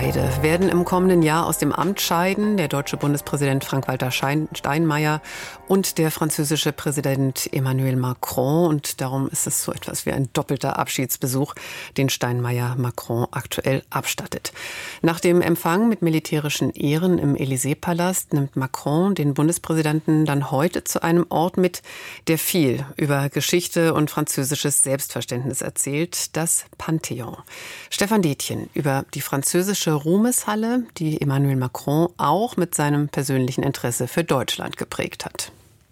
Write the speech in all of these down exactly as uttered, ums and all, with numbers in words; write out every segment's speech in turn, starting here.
Beide werden im kommenden Jahr aus dem Amt scheiden. Der deutsche Bundespräsident Frank-Walter Steinmeier und der französische Präsident Emmanuel Macron. Und darum ist es so etwas wie ein doppelter Abschiedsbesuch, den Steinmeier Macron aktuell abstattet. Nach dem Empfang mit militärischen Ehren im Élysée-Palast nimmt Macron den Bundespräsidenten dann heute zu einem Ort mit, der viel über Geschichte und französisches Selbstverständnis erzählt, das Panthéon. Stefan Detjen über die französische Ruhmeshalle, die Emmanuel Macron auch mit seinem persönlichen Interesse für Deutschland geprägt hat.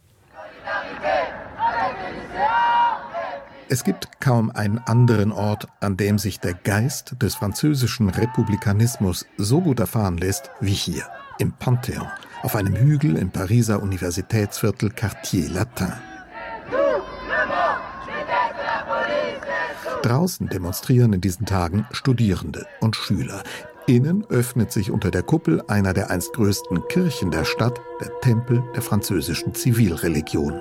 Es gibt kaum einen anderen Ort, an dem sich der Geist des französischen Republikanismus so gut erfahren lässt wie hier, im Panthéon, auf einem Hügel im Pariser Universitätsviertel Quartier Latin. Draußen demonstrieren in diesen Tagen Studierende und Schüler. Innen öffnet sich unter der Kuppel einer der einst größten Kirchen der Stadt, der Tempel der französischen Zivilreligion.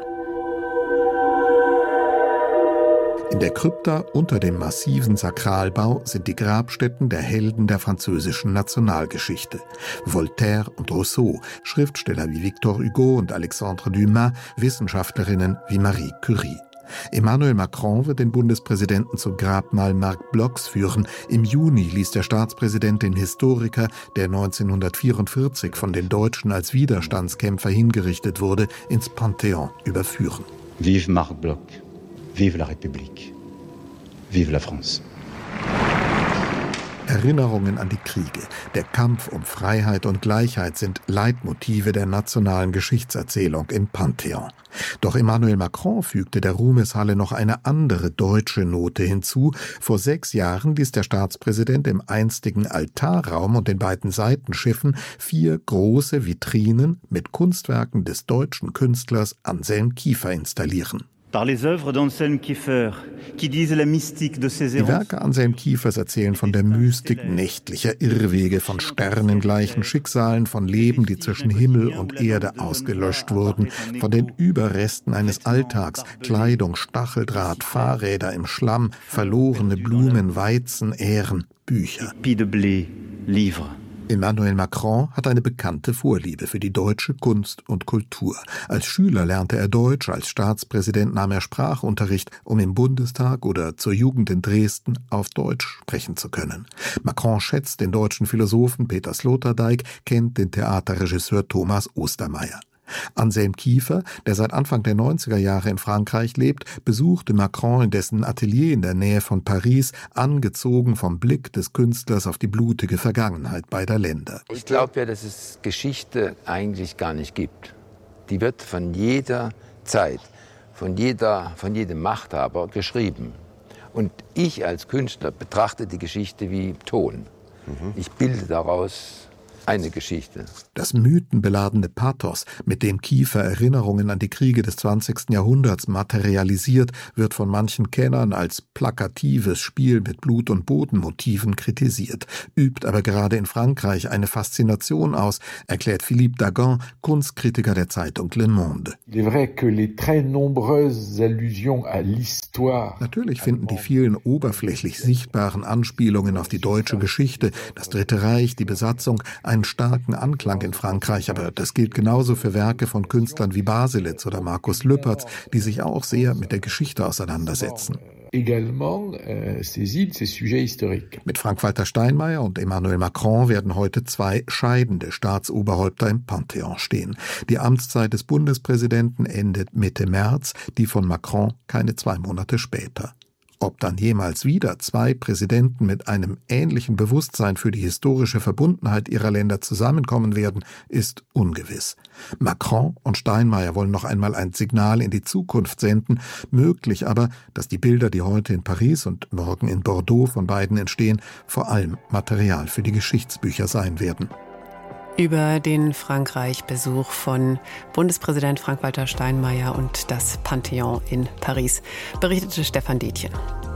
In der Krypta unter dem massiven Sakralbau sind die Grabstätten der Helden der französischen Nationalgeschichte. Voltaire und Rousseau, Schriftsteller wie Victor Hugo und Alexandre Dumas, Wissenschaftlerinnen wie Marie Curie. Emmanuel Macron wird den Bundespräsidenten zum Grabmal Marc Blochs führen. Im Juni ließ der Staatspräsident den Historiker, der neunzehnhundertvierundvierzig von den Deutschen als Widerstandskämpfer hingerichtet wurde, ins Panthéon überführen. Vive Marc Bloch, vive la République, vive la France. Erinnerungen an die Kriege, der Kampf um Freiheit und Gleichheit sind Leitmotive der nationalen Geschichtserzählung im Panthéon. Doch Emmanuel Macron fügte der Ruhmeshalle noch eine andere deutsche Note hinzu. Vor sechs Jahren ließ der Staatspräsident im einstigen Altarraum und den beiden Seitenschiffen vier große Vitrinen mit Kunstwerken des deutschen Künstlers Anselm Kiefer installieren. Die Werke Anselm Kiefers erzählen von der Mystik nächtlicher Irrwege, von sternengleichen Schicksalen, von Leben, die zwischen Himmel und Erde ausgelöscht wurden, von den Überresten eines Alltags, Kleidung, Stacheldraht, Fahrräder im Schlamm, verlorene Blumen, Weizen, Ähren, Bücher. Emmanuel Macron hat eine bekannte Vorliebe für die deutsche Kunst und Kultur. Als Schüler lernte er Deutsch, als Staatspräsident nahm er Sprachunterricht, um im Bundestag oder zur Jugend in Dresden auf Deutsch sprechen zu können. Macron schätzt den deutschen Philosophen Peter Sloterdijk, kennt den Theaterregisseur Thomas Ostermeier. Anselm Kiefer, der seit Anfang der neunziger Jahre in Frankreich lebt, besuchte Macron in dessen Atelier in der Nähe von Paris, angezogen vom Blick des Künstlers auf die blutige Vergangenheit beider Länder. Ich glaube ja, dass es Geschichte eigentlich gar nicht gibt. Die wird von jeder Zeit, von, jeder, von jedem Machthaber geschrieben. Und ich als Künstler betrachte die Geschichte wie Ton. Mhm. Ich bilde daraus eine Geschichte. Das mythenbeladene Pathos, mit dem Kiefer Erinnerungen an die Kriege des zwanzigsten Jahrhunderts materialisiert, wird von manchen Kennern als plakatives Spiel mit Blut- und Bodenmotiven kritisiert, übt aber gerade in Frankreich eine Faszination aus, erklärt Philippe Dagan, Kunstkritiker der Zeitung Le Monde. Natürlich finden die vielen oberflächlich sichtbaren Anspielungen auf die deutsche Geschichte, das Dritte Reich, die Besatzung, einen starken Anklang in Frankreich, aber das gilt genauso für Werke von Künstlern wie Baselitz oder Markus Lüpertz, die sich auch sehr mit der Geschichte auseinandersetzen. Mit Frank-Walter Steinmeier und Emmanuel Macron werden heute zwei scheidende Staatsoberhäupter im Panthéon stehen. Die Amtszeit des Bundespräsidenten endet Mitte März, die von Macron keine zwei Monate später. Ob dann jemals wieder zwei Präsidenten mit einem ähnlichen Bewusstsein für die historische Verbundenheit ihrer Länder zusammenkommen werden, ist ungewiss. Macron und Steinmeier wollen noch einmal ein Signal in die Zukunft senden, möglich aber, dass die Bilder, die heute in Paris und morgen in Bordeaux von beiden entstehen, vor allem Material für die Geschichtsbücher sein werden. Über den Frankreich-Besuch von Bundespräsident Frank-Walter Steinmeier und das Panthéon in Paris berichtete Stefan Detjen.